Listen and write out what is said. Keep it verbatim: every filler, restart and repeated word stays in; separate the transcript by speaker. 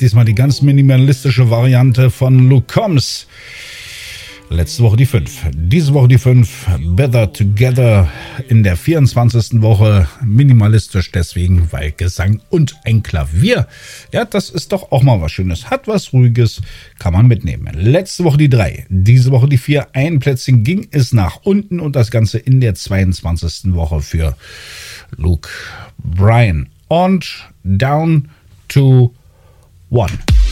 Speaker 1: diesmal die ganz minimalistische Variante von Luke Combs. Letzte Woche die fünf, diese Woche die fünf, Better Together in der vierundzwanzigsten Woche, minimalistisch deswegen, weil Gesang und ein Klavier, ja, das ist doch auch mal was Schönes, hat was Ruhiges, kann man mitnehmen. Letzte Woche die drei, diese Woche die vier, ein Plätzchen ging es nach unten und das Ganze in der zweiundzwanzigsten Woche für Luke Bryan und Down to One.